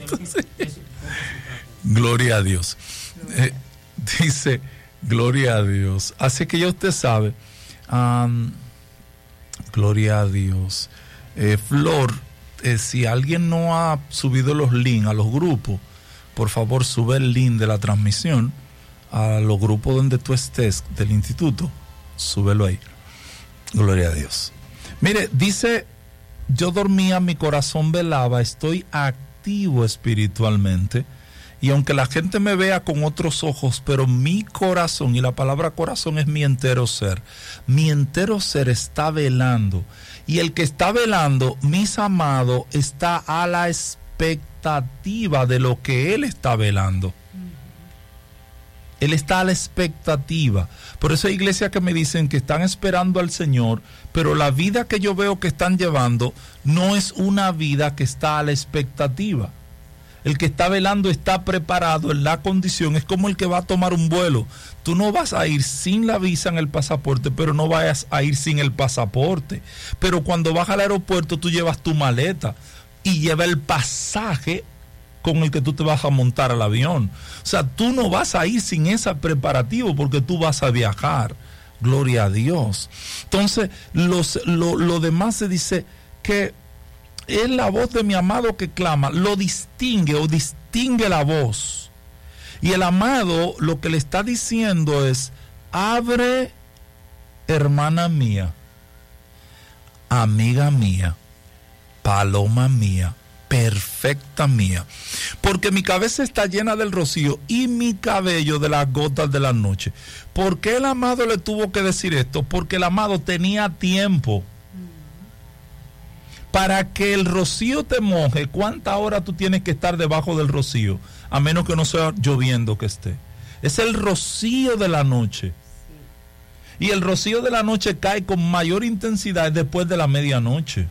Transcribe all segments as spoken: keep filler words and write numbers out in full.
Entonces, gloria a Dios. Eh, dice, gloria a Dios. Así que ya usted sabe. Um, gloria a Dios. Eh, Flor, eh, si alguien no ha subido los links a los grupos, por favor sube el link de la transmisión a los grupos donde tú estés del instituto. Súbelo ahí. Gloria a Dios. Mire, dice, yo dormía, mi corazón velaba, estoy activo espiritualmente, y aunque la gente me vea con otros ojos, pero mi corazón, y la palabra corazón es mi entero ser, mi entero ser está velando, y el que está velando, mis amados, está a la expectativa de lo que él está velando. Él está a la expectativa. Por eso hay iglesias que me dicen que están esperando al Señor, pero la vida que yo veo que están llevando no es una vida que está a la expectativa. El que está velando está preparado en la condición. Es como el que va a tomar un vuelo. Tú no vas a ir sin la visa en el pasaporte, pero no vayas a ir sin el pasaporte. Pero cuando vas al aeropuerto, tú llevas tu maleta y lleva el pasaje con el que tú te vas a montar al avión. O sea, tú no vas a ir sin ese preparativo porque tú vas a viajar. Gloria a Dios. Entonces, los, lo, lo demás se dice que es la voz de mi amado que clama, lo distingue o distingue la voz. Y el amado lo que le está diciendo es, abre, hermana mía, amiga mía, paloma mía, perfecta mía, porque mi cabeza está llena del rocío y mi cabello de las gotas de la noche. ¿Por qué el amado le tuvo que decir esto? Porque el amado tenía tiempo para que el rocío te moje. ¿Cuántas horas tú tienes que estar debajo del rocío? A menos que no sea lloviendo que esté. Es el rocío de la noche. Y el rocío de la noche cae con mayor intensidad después de la medianoche.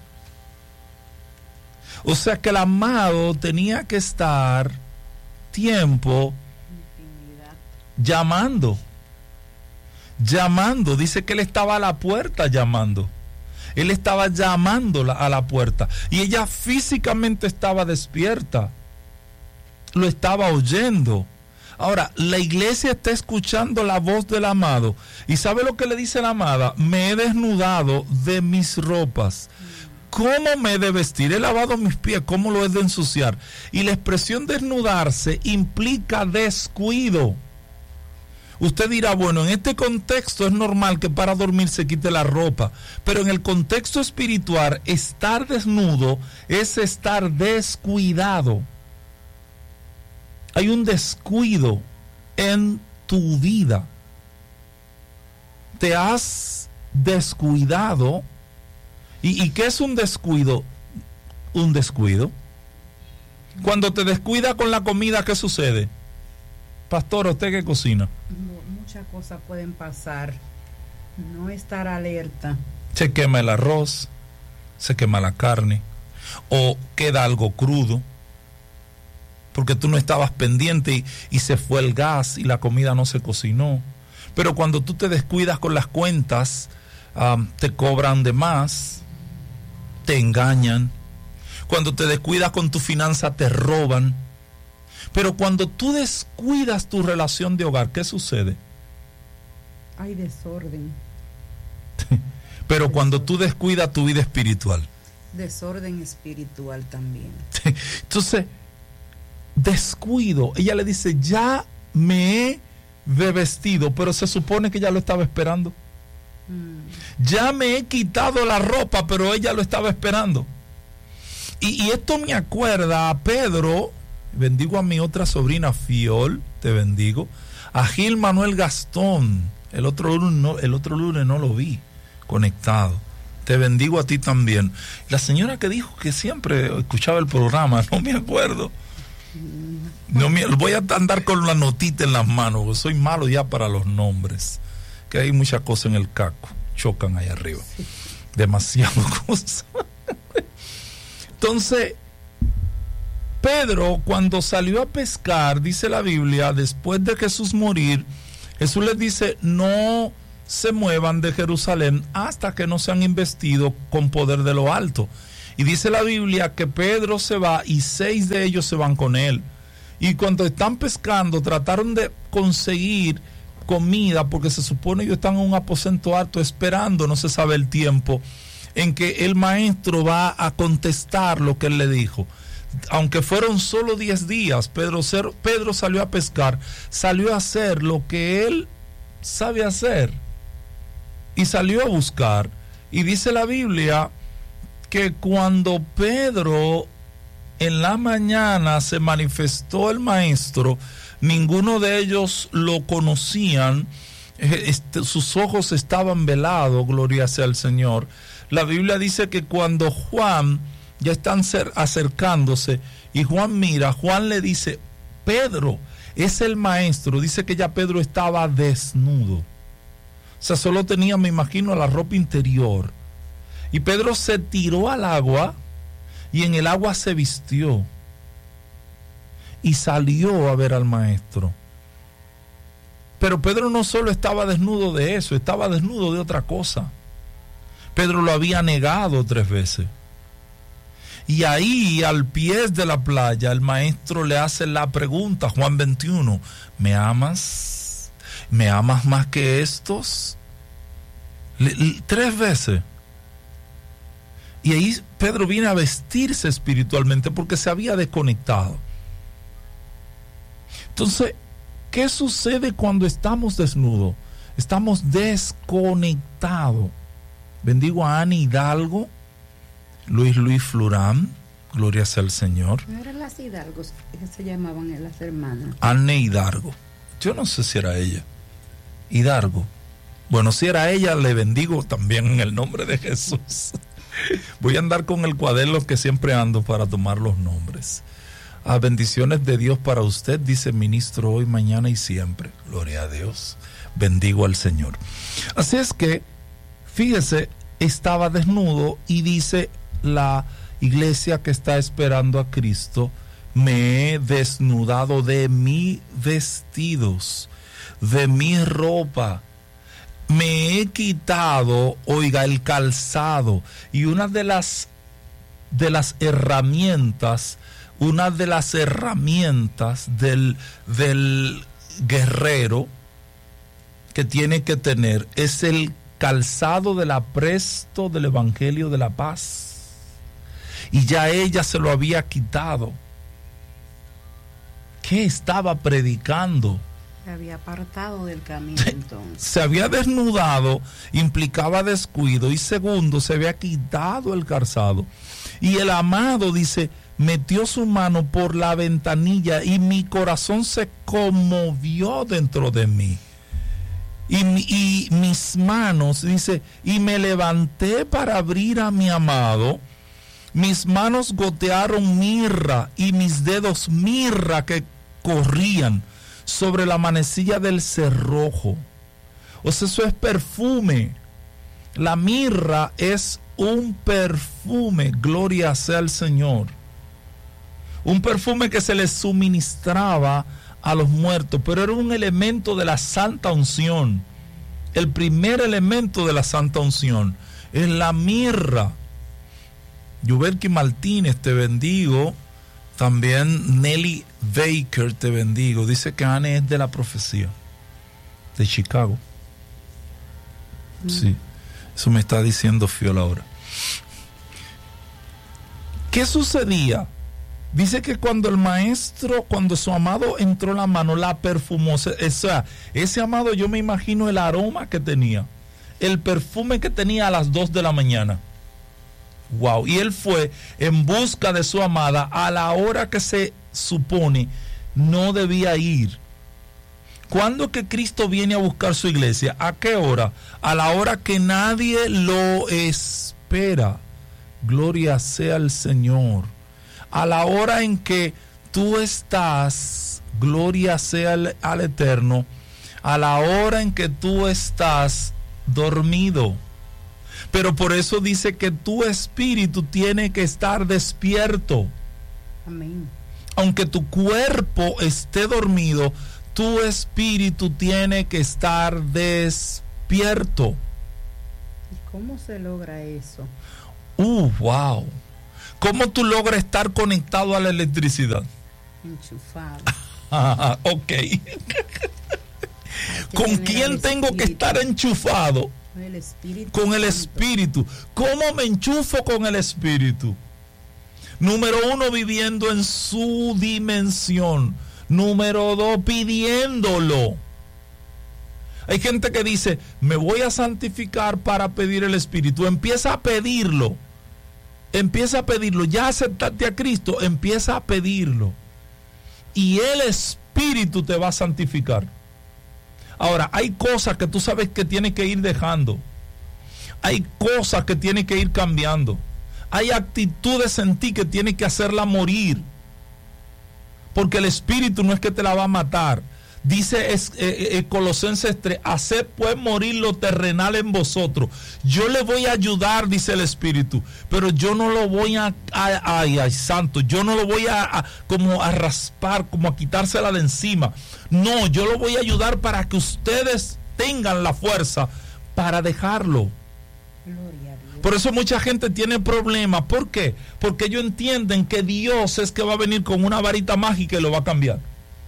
O sea que el amado tenía que estar tiempo llamando. Llamando. Dice que él estaba a la puerta llamando. Él estaba llamándola a la puerta. Y ella físicamente estaba despierta. Lo estaba oyendo. Ahora, la iglesia está escuchando la voz del amado. ¿Y sabe lo que le dice la amada? Me he desnudado de mis ropas. ¿Cómo me he de vestir? He lavado mis pies. ¿Cómo lo he de ensuciar? Y la expresión desnudarse implica descuido. Usted dirá, bueno, en este contexto es normal que para dormir se quite la ropa, pero en el contexto espiritual, estar desnudo es estar descuidado. Hay un descuido en tu vida. Te has descuidado. ¿Y, y qué es un descuido? Un descuido. Cuando te descuidas con la comida, ¿qué sucede? Pastor, ¿usted qué cocina? Muchas cosas pueden pasar. No estar alerta. Se quema el arroz, se quema la carne, o queda algo crudo, porque tú no estabas pendiente y, y se fue el gas y la comida no se cocinó. Pero cuando tú te descuidas con las cuentas, um, te cobran de más, te engañan. Cuando te descuidas con tu finanza, te roban. Pero cuando tú descuidas tu relación de hogar, ¿qué sucede? Hay desorden. Pero desorden. Cuando tú descuidas tu vida espiritual. Desorden espiritual también. Entonces, descuido. Ella le dice, ya me he de vestido, pero se supone que ella lo estaba esperando. Mm. Ya me he quitado la ropa, pero ella lo estaba esperando. Y, y esto me acuerda a Pedro. Bendigo a mi otra sobrina Fiol, te bendigo. A Gil Manuel Gastón, el otro lunes no, el otro lunes no lo vi conectado. Te bendigo a ti también. La señora que dijo que siempre escuchaba el programa, no me acuerdo. No me, voy a andar con la notita en las manos, porque soy malo ya para los nombres. Que hay muchas cosas en el caco, chocan ahí arriba. Demasiado cosas. Entonces, Pedro, cuando salió a pescar, dice la Biblia, después de Jesús morir, Jesús les dice, no se muevan de Jerusalén hasta que no sean investidos con poder de lo alto. Y dice la Biblia que Pedro se va y seis de ellos se van con él. Y cuando están pescando, trataron de conseguir comida, porque se supone que ellos están en un aposento alto esperando, no se sabe el tiempo en que el maestro va a contestar lo que él le dijo. Aunque fueron solo diez días, Pedro, Pedro salió a pescar, salió a hacer lo que él sabe hacer y salió a buscar. Y dice la Biblia que cuando Pedro en la mañana se manifestó el maestro, ninguno de ellos lo conocían, este, sus ojos estaban velados, gloria sea al Señor. La Biblia dice que cuando Juan ya están acercándose y Juan mira, Juan le dice, Pedro, es el maestro. Dice que ya Pedro estaba desnudo, o sea, solo tenía, me imagino, la ropa interior. Y Pedro se tiró al agua y en el agua se vistió y salió a ver al maestro. Pero Pedro no solo estaba desnudo de eso, estaba desnudo de otra cosa. Pedro lo había negado tres veces. Y ahí, al pie de la playa, el maestro le hace la pregunta, Juan veintiuno, ¿me amas? ¿Me amas más que estos? Le, le, tres veces. Y ahí Pedro viene a vestirse espiritualmente porque se había desconectado. Entonces, ¿qué sucede cuando estamos desnudos? Estamos desconectados. Bendigo a Ana Hidalgo, Luis Luis Flurán, gloria sea al Señor. ¿No eran las Hidalgos que se llamaban las hermanas? Ana Hidalgo. Yo no sé si era ella. Hidalgo. Bueno, si era ella, le bendigo también en el nombre de Jesús. Voy a andar con el cuaderno que siempre ando para tomar los nombres. A bendiciones de Dios para usted, dice ministro, hoy, mañana y siempre. Gloria a Dios. Bendigo al Señor. Así es que, fíjese, estaba desnudo y dice la iglesia que está esperando a Cristo, me he desnudado de mis vestidos, de mi ropa. Me he quitado, oiga, el calzado. Y una de las de las herramientas, una de las herramientas del, del guerrero que tiene que tener es el calzado del apresto del Evangelio de la Paz. Y ya ella se lo había quitado. ¿Qué estaba predicando? Se había apartado del camino entonces. Se había desnudado, implicaba descuido, y segundo, se había quitado el calzado. Y el amado dice, metió su mano por la ventanilla y mi corazón se conmovió dentro de mí. Y, y mis manos, dice, y me levanté para abrir a mi amado. Mis manos gotearon mirra y mis dedos mirra que corrían sobre la manecilla del cerrojo. O sea, eso es perfume. La mirra es un perfume, gloria sea al Señor. Un perfume que se le suministraba a los muertos, pero era un elemento de la santa unción. El primer elemento de la santa unción es la mirra. Yubelki Martínez, te bendigo. También Nelly Baker, te bendigo. Dice que Anne es de la profecía de Chicago. Mm. Sí, eso me está diciendo Fiola ahora. ¿Qué sucedía? Dice que cuando el maestro, cuando su amado entró la mano, la perfumó. O sea, ese amado, yo me imagino el aroma que tenía, el perfume que tenía a las dos de la mañana. Wow, y él fue en busca de su amada a la hora que se supone no debía ir. ¿Cuándo que Cristo viene a buscar su iglesia? ¿A qué hora? A la hora que nadie lo espera. Gloria sea al Señor. A la hora en que tú estás, gloria sea al, al Eterno, a la hora en que tú estás dormido. Pero por eso dice que tu espíritu tiene que estar despierto. Amén. Aunque tu cuerpo esté dormido, tu espíritu tiene que estar despierto. ¿Y cómo se logra eso? Uh, wow. ¿Cómo tú logras estar conectado a la electricidad? Enchufado. Ah, ok. ¿Con quién tengo que estar enchufado? Con el Espíritu. Con el Santo. Espíritu. ¿Cómo me enchufo con el Espíritu? Número uno, viviendo en su dimensión. Número dos, pidiéndolo. Hay gente que dice, me voy a santificar para pedir el Espíritu. Empieza a pedirlo. Empieza a pedirlo. Ya aceptaste a Cristo, empieza a pedirlo. Y el Espíritu te va a santificar. Ahora, hay cosas que tú sabes que tienes que ir dejando. Hay cosas que tienes que ir cambiando. Hay actitudes en ti que tienes que hacerla morir. Porque el Espíritu no es que te la va a matar. Dice es, eh, eh, Colosenses tres, haced pues morir lo terrenal en vosotros. Yo le voy a ayudar, dice el Espíritu, pero yo no lo voy a, a ay, ay, santo, yo no lo voy a, a como a raspar, como a quitársela de encima. No, yo lo voy a ayudar para que ustedes tengan la fuerza para dejarlo. Gloria a Dios. Por eso mucha gente tiene problemas. ¿Por qué? Porque ellos entienden que Dios es que va a venir con una varita mágica y lo va a cambiar.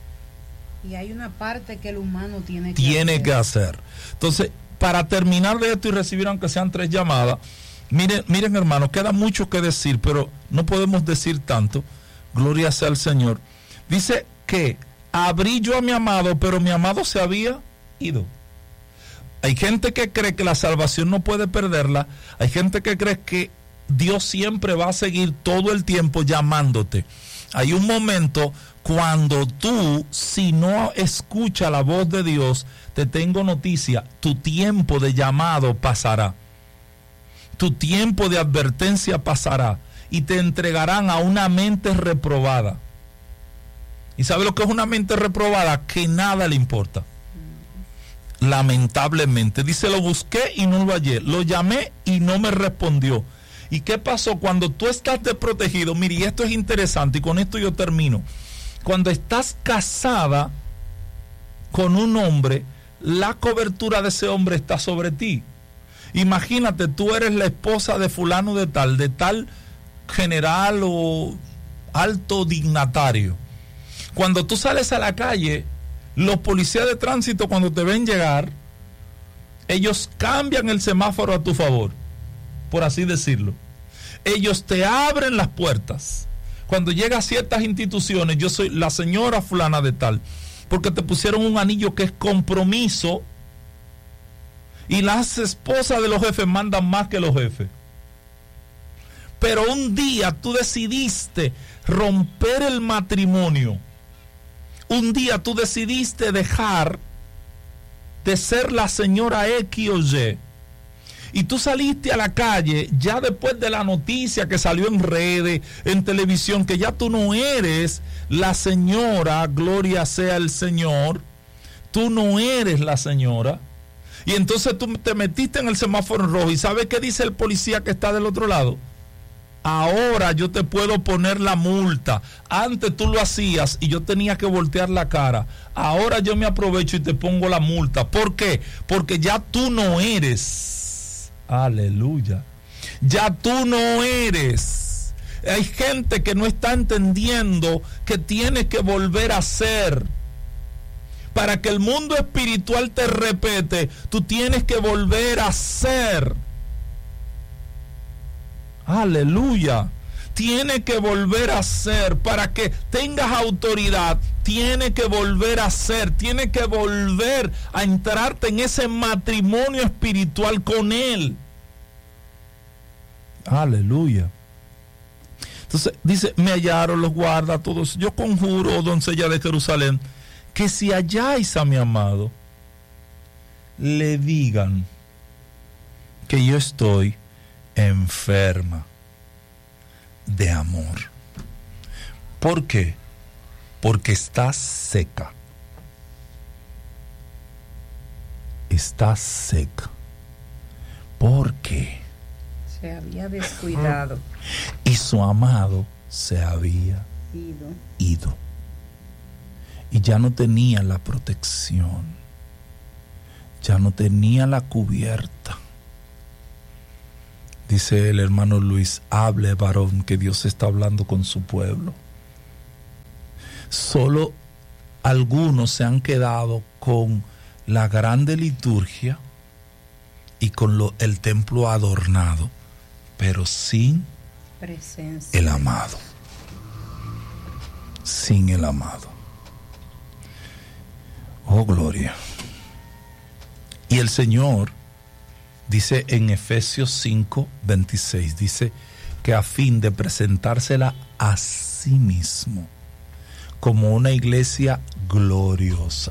Y hay una parte que el humano tiene que tiene hacer. que hacer. Entonces, para terminar de esto y recibir aunque sean tres llamadas, miren, miren hermanos, queda mucho que decir, pero no podemos decir tanto. Gloria sea al Señor. Dice que abrí yo a mi amado, pero mi amado se había ido. Hay gente que cree que la salvación no puede perderla. Hay gente que cree que Dios siempre va a seguir todo el tiempo llamándote. Hay un momento cuando tú, si no escuchas la voz de Dios, te tengo noticia, tu tiempo de llamado pasará. Tu tiempo de advertencia pasará y te entregarán a una mente reprobada. ¿Y sabe lo que es una mente reprobada? Que nada le importa. Lamentablemente. Dice, lo busqué y no lo hallé. Lo llamé y no me respondió. ¿Y qué pasó? Cuando tú estás desprotegido, mire, y esto es interesante y con esto yo termino. Cuando estás casada con un hombre, la cobertura de ese hombre está sobre ti. Imagínate, tú eres la esposa de fulano de tal, de tal general o alto dignatario. Cuando tú sales a la calle, los policías de tránsito, cuando te ven llegar, ellos cambian el semáforo a tu favor, por así decirlo. Ellos te abren las puertas. Cuando llegas a ciertas instituciones, yo soy la señora fulana de tal, porque te pusieron un anillo que es compromiso, y las esposas de los jefes mandan más que los jefes. Pero un día tú decidiste romper el matrimonio. Un día tú decidiste dejar de ser la señora X o Y. Y tú saliste a la calle ya después de la noticia que salió en redes, en televisión, que ya tú no eres la señora, gloria sea el Señor. Tú no eres la señora. Y entonces tú te metiste en el semáforo rojo. ¿Y sabes qué dice el policía que está del otro lado? Ahora yo te puedo poner la multa. Antes tú lo hacías y yo tenía que voltear la cara. Ahora yo me aprovecho y te pongo la multa. ¿Por qué? Porque ya tú no eres. Aleluya. Ya tú no eres. Hay gente que no está entendiendo que tiene que volver a ser. Para que el mundo espiritual te repete, tú tienes que volver a ser. Aleluya. Tiene que volver a ser. Para que tengas autoridad, tiene que volver a ser. Tiene que volver a entrarte en ese matrimonio espiritual con Él. Aleluya. Entonces dice, me hallaron los guardas todos. Yo conjuro, doncella de Jerusalén, que si halláis a mi amado, le digan que yo estoy enferma de amor. ¿Por qué? Porque está seca. Está seca. ¿Por qué? Se había descuidado. Y su amado se había Ido. ido. Y ya no tenía la protección. Ya no tenía la cubierta. Dice el hermano Luis, hable varón, que Dios está hablando con su pueblo. Solo algunos se han quedado con la grande liturgia y con lo, el templo adornado, pero sin presencia, el amado. Sin el amado. Oh, gloria. Y el Señor dice en Efesios cinco veintiséis, dice que a fin de presentársela a sí mismo como una iglesia gloriosa,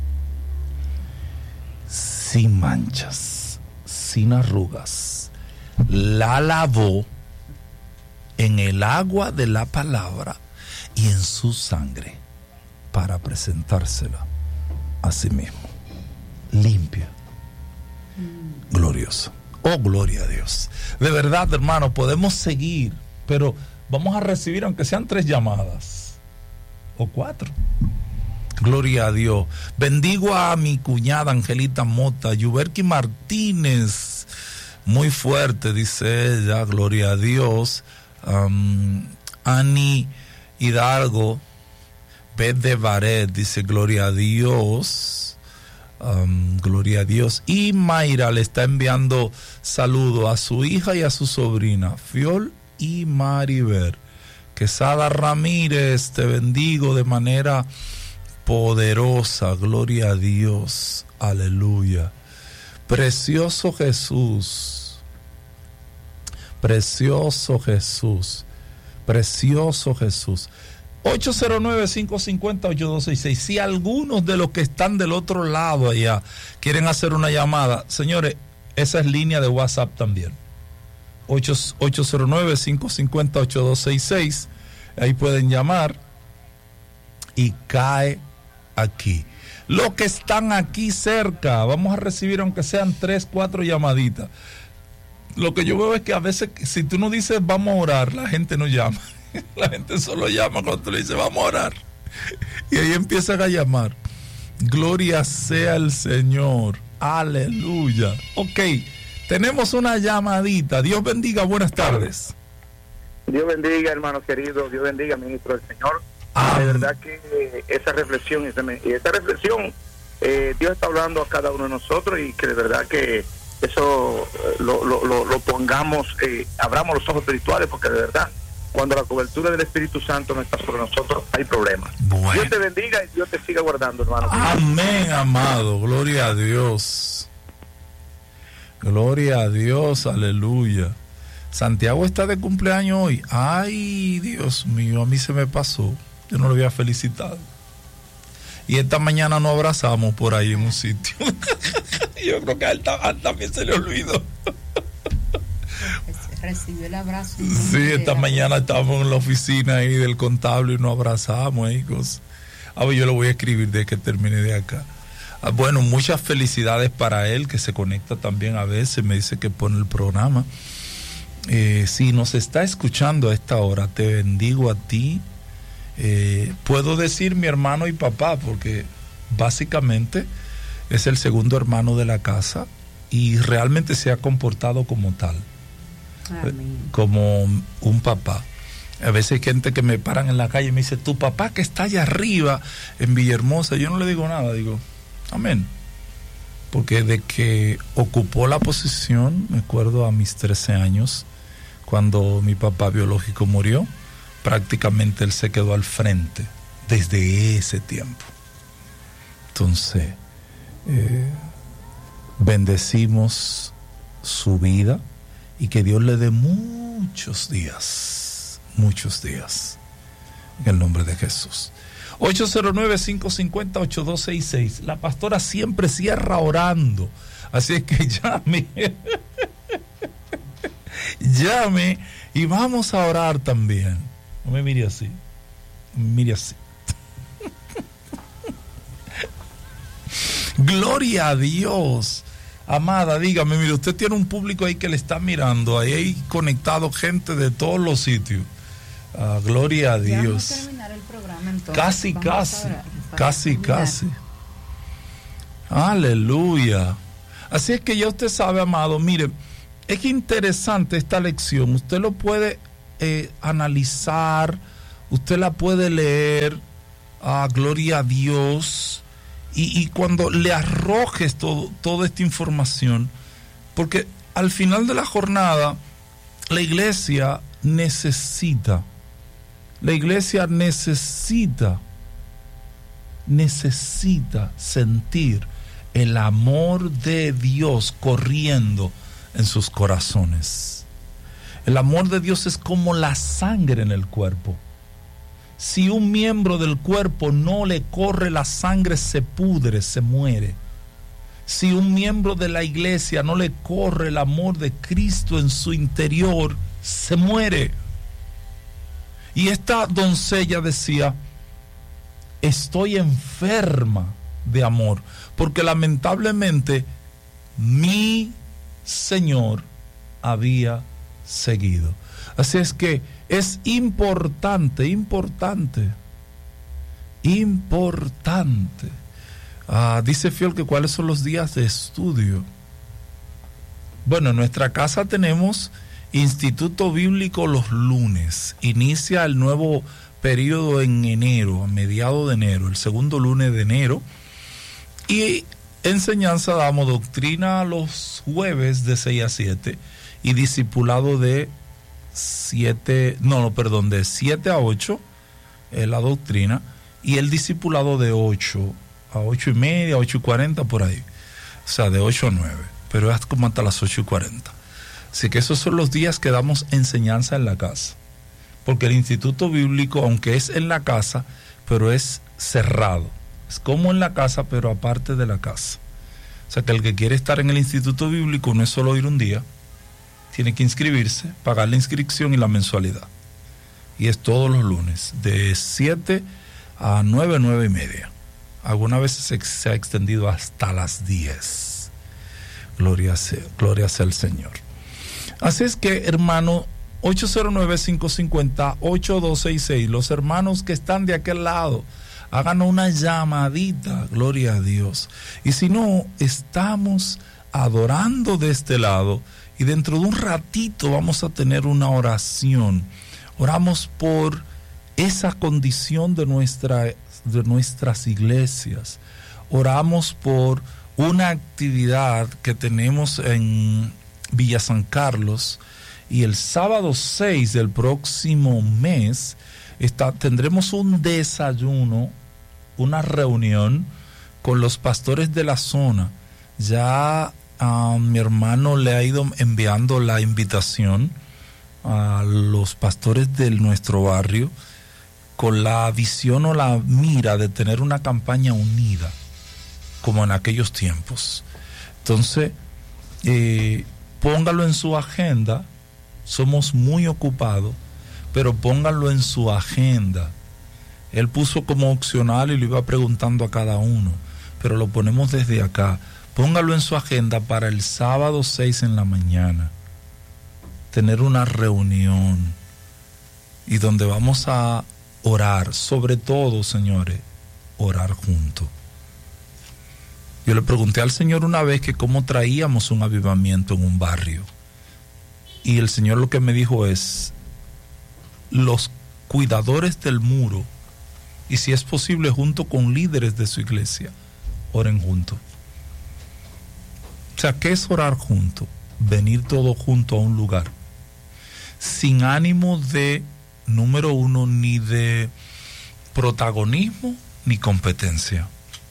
sin manchas, sin arrugas, la lavó en el agua de la palabra y en su sangre para presentársela a sí mismo, limpia, gloriosa. Oh, gloria a Dios. De verdad, hermano, podemos seguir, pero vamos a recibir aunque sean tres llamadas o cuatro. Gloria a Dios. Bendigo a mi cuñada Angelita Mota, Yuberki Martínez, muy fuerte, dice ella, gloria a Dios. um, Ani Hidalgo Beth de Baret, dice gloria a Dios. Um, gloria a Dios. Y Mayra le está enviando saludo a su hija y a su sobrina Fiol y Maribel. Quesada Ramírez, te bendigo de manera poderosa, gloria a Dios, aleluya. Precioso Jesús, precioso Jesús, precioso Jesús. ocho cero nueve, cinco cinco cero, ocho dos seis seis. Si algunos de los que están del otro lado allá quieren hacer una llamada, señores, esa es línea de WhatsApp también. ocho cero nueve, cinco cinco cero, ocho dos seis seis. Ahí pueden llamar y cae aquí. Los que están aquí cerca, vamos a recibir aunque sean tres, cuatro llamaditas. Lo que yo veo es que a veces, si tú no dices vamos a orar, la gente no llama. La gente solo llama cuando tú le dices vamos a orar. Y ahí empiezan a llamar. Gloria sea el Señor. Aleluya. Ok, tenemos una llamadita. Dios bendiga, buenas tardes. Dios bendiga, hermano querido. Dios bendiga, ministro del Señor. Ah. De verdad que esa reflexión, y esa reflexión, eh, Dios está hablando a cada uno de nosotros, y que de verdad que eso lo, lo, lo, lo pongamos, eh, abramos los ojos espirituales, porque de verdad, cuando la cobertura del Espíritu Santo no está sobre nosotros, hay problemas. Bueno. Dios te bendiga y Dios te siga guardando, hermano. Amén, amado. Gloria a Dios. Gloria a Dios, aleluya. Santiago está de cumpleaños hoy. Ay, Dios mío, a mí se me pasó. Yo no lo había felicitado. Y esta mañana nos abrazamos por ahí en un sitio. Yo creo que a él, a él también se le olvidó. Recibió el abrazo. Sí, esta mañana estábamos en la oficina ahí del contable y nos abrazamos ahí. Cosas. A ver, yo lo voy a escribir de que termine de acá. Ah, bueno, muchas felicidades para él, que se conecta también a veces, me dice que pone el programa. Eh, si nos está escuchando a esta hora, te bendigo a ti. Eh, puedo decir mi hermano y papá, porque básicamente es el segundo hermano de la casa y realmente se ha comportado como tal. Amén. Como un papá. A veces hay gente que me paran en la calle y me dice, tu papá que está allá arriba en Villahermosa. Yo no le digo nada, digo, amén. Porque de que ocupó la posición, me acuerdo a mis trece años, cuando mi papá biológico murió, prácticamente él se quedó al frente desde ese tiempo. Entonces, eh, bendecimos su vida y que Dios le dé muchos días, muchos días, en el nombre de Jesús. ocho cero nueve, cinco cinco cero, ocho dos seis seis. La pastora siempre cierra orando, así es que llame, llame y vamos a orar también. No me mire así, mire así. Gloria a Dios. Amada, dígame, mire, usted tiene un público ahí que le está mirando, ahí hay conectado gente de todos los sitios. Uh, gloria a Dios. Vamos a terminar el programa, entonces. Casi, vamos casi, a casi, terminar. casi. Aleluya. Así es que ya usted sabe, amado, mire, es interesante esta lección. Usted lo puede eh, analizar, usted la puede leer, ah, gloria a Dios, y, y cuando le arrojes todo, toda esta información, porque al final de la jornada la iglesia necesita, la iglesia necesita, necesita sentir el amor de Dios corriendo en sus corazones. El amor de Dios es como la sangre en el cuerpo. Si un miembro del cuerpo no le corre la sangre, se pudre, se muere. Si un miembro de la iglesia no le corre el amor de Cristo en su interior, se muere. Y esta doncella decía: estoy enferma de amor, porque lamentablemente mi Señor había seguido. Así es que es importante, importante, importante. Ah, dice Fiel que cuáles son los días de estudio. Bueno, en nuestra casa tenemos Instituto Bíblico los lunes. Inicia el nuevo periodo en enero, a mediados de enero, el segundo lunes de enero. Y enseñanza damos doctrina los jueves de seis a siete y discipulado de siete, no, no, perdón, de siete a ocho, eh, la doctrina, y el discipulado de ocho a ocho y media, ocho y cuarenta, por ahí. O sea, de ocho a nueve, pero es como hasta las ocho y cuarenta. Así que esos son los días que damos enseñanza en la casa. Porque el Instituto Bíblico, aunque es en la casa, pero es cerrado. Es como en la casa, pero aparte de la casa. O sea que el que quiere estar en el Instituto Bíblico no es solo ir un día, tiene que inscribirse, pagar la inscripción y la mensualidad. Y es todos los lunes, de siete a nueve, nueve y media. Algunas veces se, se ha extendido hasta las diez. Gloria sea, gloria sea el Señor. Así es que, hermano, ocho cero nueve, cinco cinco cero, ocho dos seis seis, los hermanos que están de aquel lado, hagan una llamadita, gloria a Dios. Y si no, estamos adorando de este lado y dentro de un ratito vamos a tener una oración. Oramos por esa condición de, nuestra, de nuestras iglesias. Oramos por una actividad que tenemos en Villa San Carlos, y el sábado seis del próximo mes está, tendremos un desayuno, una reunión con los pastores de la zona. Ya a mi hermano le ha ido enviando la invitación a los pastores de nuestro barrio, con la visión o la mira de tener una campaña unida como en aquellos tiempos. Entonces eh, póngalo en su agenda. Somos muy ocupados, pero pónganlo en su agenda. Él puso como opcional y lo iba preguntando a cada uno, pero lo ponemos desde acá. Póngalo en su agenda para el sábado seis en la mañana. Tener una reunión y donde vamos a orar, sobre todo, señores, orar juntos. Yo le pregunté al Señor una vez que cómo traíamos un avivamiento en un barrio. Y el Señor lo que me dijo es: los cuidadores del muro, y si es posible junto con líderes de su iglesia, oren juntos. O sea, ¿qué es orar juntos? Venir todos juntos a un lugar, sin ánimo de, número uno, ni de protagonismo ni competencia.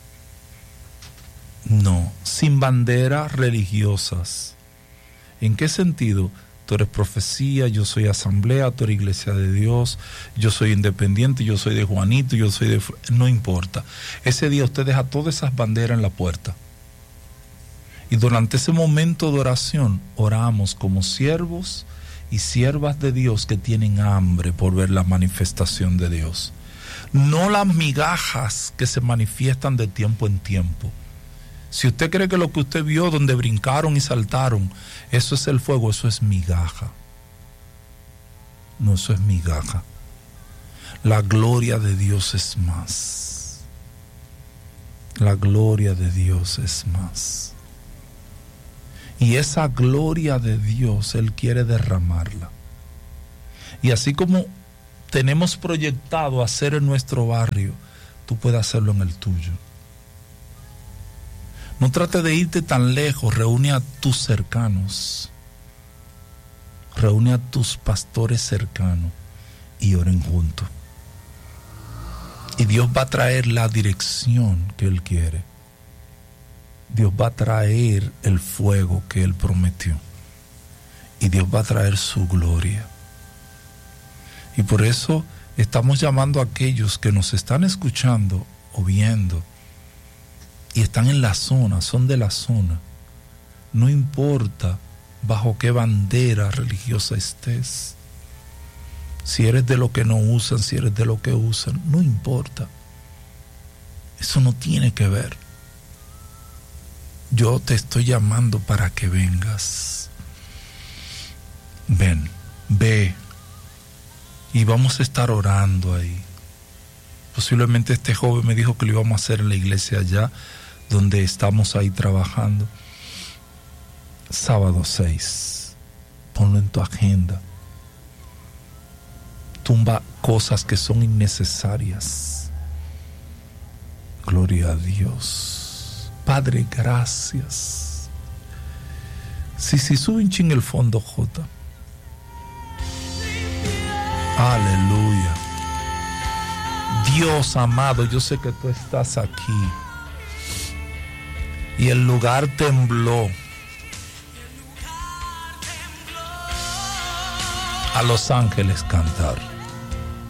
No, sin banderas religiosas. ¿En qué sentido? Tú eres profecía, yo soy asamblea, tú eres iglesia de Dios, yo soy independiente, yo soy de Juanito, yo soy de... No importa. Ese día usted deja todas esas banderas en la puerta. Y durante ese momento de oración, oramos como siervos y siervas de Dios que tienen hambre por ver la manifestación de Dios. No las migajas que se manifiestan de tiempo en tiempo. Si usted cree que lo que usted vio donde brincaron y saltaron, eso es el fuego, eso es migaja. No, eso es migaja. La gloria de Dios es más. La gloria de Dios es más. Y esa gloria de Dios Él quiere derramarla. Y así como tenemos proyectado hacer en nuestro barrio, tú puedes hacerlo en el tuyo. No trates de irte tan lejos. Reúne a tus cercanos, reúne a tus pastores cercanos y oren juntos. Y Dios va a traer la dirección que Él quiere. Dios va a traer el fuego que Él prometió. Y Dios va a traer su gloria. Y por eso estamos llamando a aquellos que nos están escuchando o viendo y están en la zona, son de la zona. No importa bajo qué bandera religiosa estés. Si eres de lo que no usan, si eres de lo que usan, no importa. Eso no tiene que ver. Yo te estoy llamando para que vengas. Ven, ve. Y vamos a estar orando ahí. Posiblemente este joven me dijo que lo íbamos a hacer en la iglesia allá, donde estamos ahí trabajando. Sábado seis. Ponlo en tu agenda. Tumba cosas que son innecesarias. Gloria a Dios. Padre, gracias. Sí, sí, sube un ching el fondo, J. Aleluya. Dios amado, yo sé que tú estás aquí. Y el lugar tembló. A los ángeles cantar.